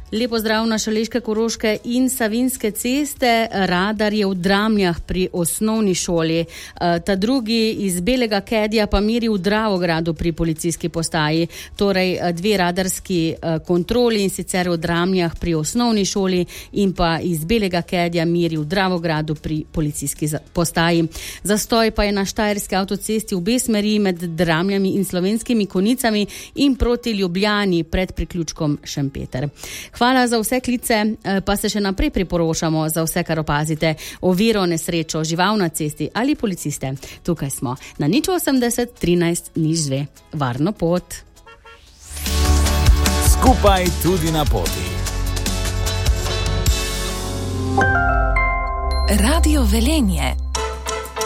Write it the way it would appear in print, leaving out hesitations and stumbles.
Lepo zdrav na Šaleške, Koroške in Savinjske ceste. Radar je v Dramljah pri osnovni šoli. Ta drugi iz Belega Kedja pa meri v Dravogradu pri policijski postaji. Torej dve radarski kontroli, in sicer v Dramljah pri osnovni šoli in pa iz Belega Kedja meri v Dravogradu pri policijski postaji. Zastoj pa je na Štajerski avtocesti v obe smeri med Dramljami in Slovenskimi Konicami in proti Ljubljani pred priključkom Šempeter. Hvala za vse klice, pa se še naprej priporočamo za vse, kar opazite, oviro, nesrečo, žival na cesti ali policiste. Tukaj smo na 080 13 02. Varno pot. Skupaj tudi na poti. Radio Velenje.